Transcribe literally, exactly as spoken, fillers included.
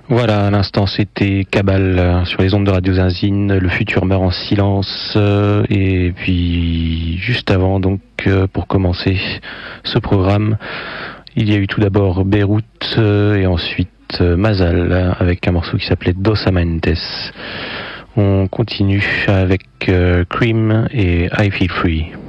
Voilà, à l'instant c'était Cabal euh, sur les ondes de Radio Zinzine, Le Futur meurt en silence, euh, et puis juste avant, donc euh, pour commencer ce programme, il y a eu tout d'abord Beyrouth euh, et ensuite euh, Mazal avec un morceau qui s'appelait Dos Amantes. On continue avec euh, Cream et I Feel Free.